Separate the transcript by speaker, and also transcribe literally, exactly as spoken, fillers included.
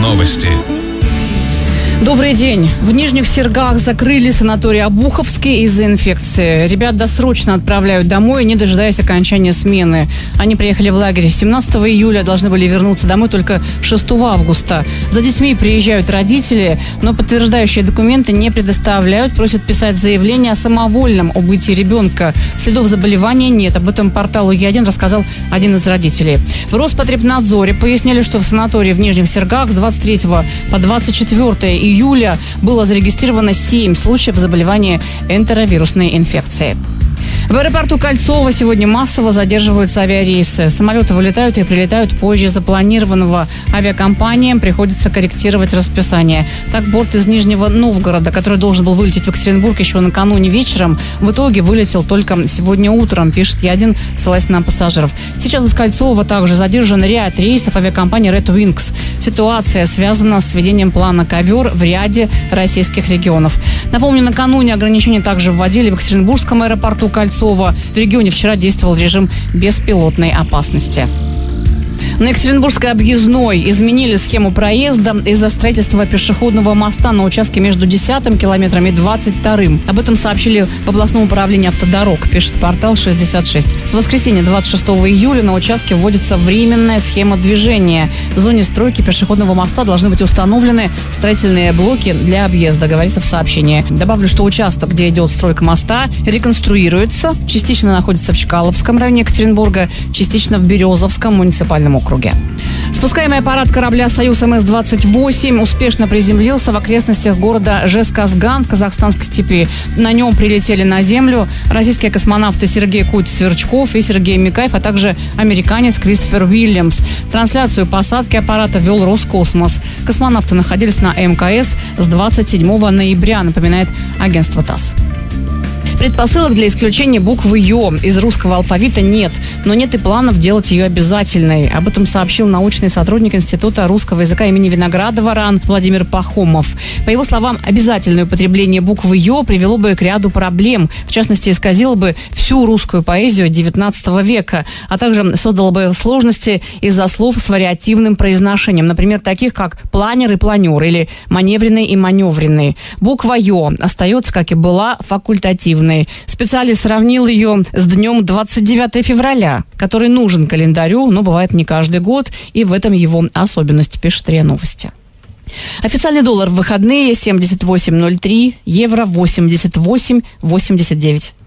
Speaker 1: Новости.
Speaker 2: Добрый день. В Нижних Сергах закрыли санаторий Обуховский из-за инфекции. Ребят досрочно отправляют домой, не дожидаясь окончания смены. Они приехали в лагерь семнадцатого июля, должны были вернуться домой только шестого августа. За детьми приезжают родители, но подтверждающие документы не предоставляют, просят писать заявление о самовольном убытии ребенка. Следов заболевания нет. Об этом порталу Е один рассказал один из родителей. В Роспотребнадзоре пояснили, что в санатории в Нижних Сергах с двадцать третьего по двадцать четвёртое июля было зарегистрировано семь случаев заболевания энтеровирусной инфекцией. В аэропорту Кольцово сегодня массово задерживаются авиарейсы. Самолеты вылетают и прилетают позже запланированного. Авиакомпаниям приходится корректировать расписание. Так, борт из Нижнего Новгорода, который должен был вылететь в Екатеринбург еще накануне вечером, в итоге вылетел только сегодня утром, пишет Е один, ссылаясь на пассажиров. Сейчас из Кольцова также задержан ряд рейсов авиакомпании Red Wings. Ситуация связана с введением плана «Ковер» в ряде российских регионов. Напомню, накануне ограничения также вводили в Екатеринбургском аэропорту Кольцово. В регионе вчера действовал режим беспилотной опасности. На Екатеринбургской объездной изменили схему проезда из-за строительства пешеходного моста на участке между десятым километром и двадцать вторым. Об этом сообщили в областном управлении автодорог, пишет портал шестьдесят шесть. С воскресенья двадцать шестого июля на участке вводится временная схема движения. В зоне стройки пешеходного моста должны быть установлены строительные блоки для объезда, говорится в сообщении. Добавлю, что участок, где идет стройка моста, реконструируется. Частично находится в Чкаловском районе Екатеринбурга, частично в Березовском муниципальном округе. Спускаемый аппарат корабля «Союз эм эс двадцать восемь» успешно приземлился в окрестностях города Жезказган в казахстанской степи. На нем прилетели на Землю российские космонавты Сергей Куть-Сверчков и Сергей Микаев, а также американец Кристофер Уильямс. Трансляцию посадки аппарата вел Роскосмос. Космонавты находились на эм ка эс с двадцать седьмого ноября, напоминает агентство ТАСС. Предпосылок для исключения буквы «Ё» из русского алфавита нет, но нет и планов делать ее обязательной. Об этом сообщил научный сотрудник Института русского языка имени Виноградова РАН Владимир Пахомов. По его словам, обязательное употребление буквы «Ё» привело бы к ряду проблем. В частности, исказило бы всю русскую поэзию девятнадцатого века, а также создало бы сложности из-за слов с вариативным произношением, например, таких как «планер» и «планер» или «маневренный» и «маневренный». Буква «Ё» остается, как и была, факультативной. Специалист сравнил ее с днем двадцать девятого февраля, который нужен календарю, но бывает не каждый год, и в этом его особенность, пишет РИА Новости. Официальный доллар в выходные семьдесят восемь ноль три, евро восемьдесят восемь восемьдесят девять.